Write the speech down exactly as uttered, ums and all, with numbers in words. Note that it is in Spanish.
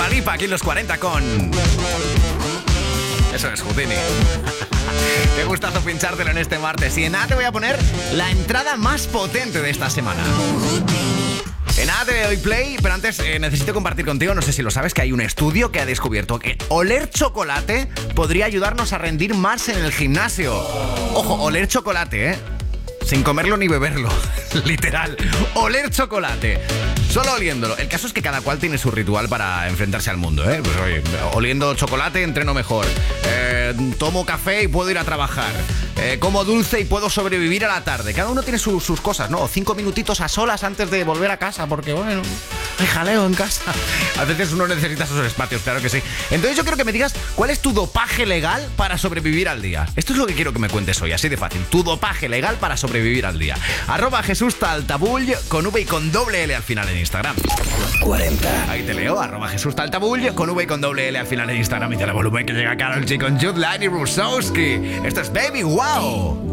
Dua Lipa aquí en los cuarenta con... Eso es, Houdini. Qué gustazo pinchártelo en este martes. Y en nada te voy a poner la entrada más potente de esta semana. En nada te doy play, pero antes eh, necesito compartir contigo, no sé si lo sabes, que hay un estudio que ha descubierto que oler chocolate podría ayudarnos a rendir más en el gimnasio. Ojo, oler chocolate, ¿eh? Sin comerlo ni beberlo. Literal, oler chocolate. Solo oliéndolo. El caso es que cada cual tiene su ritual para enfrentarse al mundo, ¿eh? Pues oye, oliendo chocolate entreno mejor. Eh, tomo café y puedo ir a trabajar. Eh, como dulce y puedo sobrevivir a la tarde. Cada uno tiene su, sus cosas, ¿no? Cinco minutitos a solas antes de volver a casa, porque bueno, hay jaleo en casa. A veces uno necesita esos espacios, claro que sí. Entonces yo quiero que me digas cuál es tu dopaje legal para sobrevivir al día. Esto es lo que quiero que me cuentes hoy, así de fácil. Tu dopaje legal para sobrevivir al día. Arroba Jesús Taltabull con V y con doble L al final en Instagram. cuarenta. Ahí te leo, arroba Jesús Taltabull con V y con doble L al final en Instagram. Y te la volumen que llega Karol G con Jude Law y Rusowski. Esto es Baby Wow.